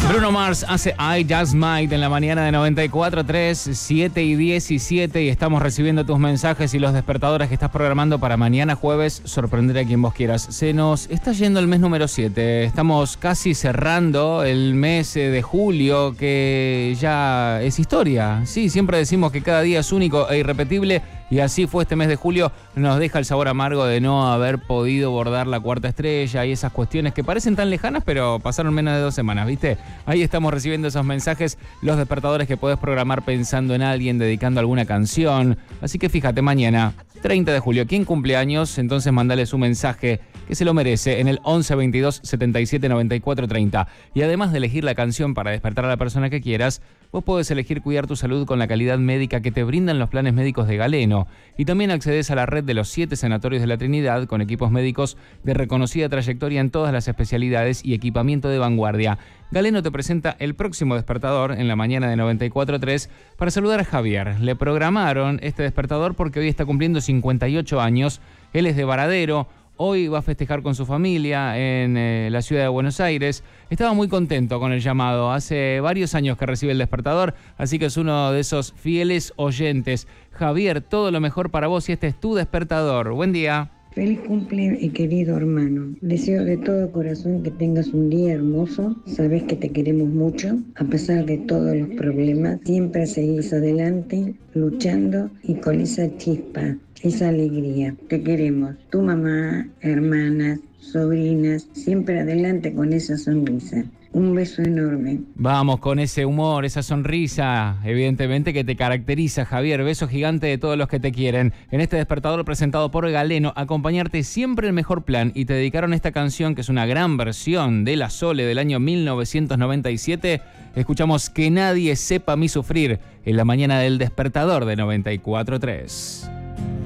Bruno Mars hace I Just Might en la mañana de 94.3, 7 y 17, y estamos recibiendo tus mensajes y los despertadores que estás programando para mañana jueves, sorprender a quien vos quieras. Se nos está yendo el mes número 7, estamos casi cerrando el mes de julio, que ya es historia. Sí, siempre decimos que cada día es único e irrepetible, y así fue este mes de julio. Nos deja el sabor amargo de no haber podido bordar la cuarta estrella y esas cuestiones que parecen tan lejanas, pero pasaron menos de 2 semanas, ¿viste? Ahí estamos recibiendo esos mensajes, los despertadores que podés programar pensando en alguien, dedicando alguna canción. Así que fíjate, mañana, 30 de julio, ¿quién cumple años? Entonces mandale su mensaje, que se lo merece, en el 11 22 77 94 30. Y además de elegir la canción para despertar a la persona que quieras, vos podés elegir cuidar tu salud con la calidad médica que te brindan los planes médicos de Galeno. Y también accedes a la red de los 7 sanatorios de la Trinidad con equipos médicos de reconocida trayectoria en todas las especialidades y equipamiento de vanguardia. Galeno te presenta el próximo despertador en la mañana de 94.3 para saludar a Javier. Le programaron este despertador porque hoy está cumpliendo 58 años. Él es de Varadero. Hoy va a festejar con su familia en la ciudad de Buenos Aires. Estaba muy contento con el llamado. Hace varios años que recibe el despertador, así que es uno de esos fieles oyentes. Javier, todo lo mejor para vos y este es tu despertador. Buen día. Feliz cumple, querido hermano. Deseo de todo corazón que tengas un día hermoso. Sabes que te queremos mucho. A pesar de todos los problemas, siempre seguís adelante, luchando y con esa chispa, esa alegría. Te queremos. Tu mamá, hermanas, sobrinas, siempre adelante con esa sonrisa. Un beso enorme. Vamos con ese humor, esa sonrisa, evidentemente que te caracteriza, Javier. Beso gigante de todos los que te quieren. En este despertador presentado por Galeno, acompañarte siempre el mejor plan. Y te dedicaron esta canción, que es una gran versión de La Sole del año 1997. Escuchamos Que Nadie Sepa Mi Sufrir en la mañana del despertador de 94.3.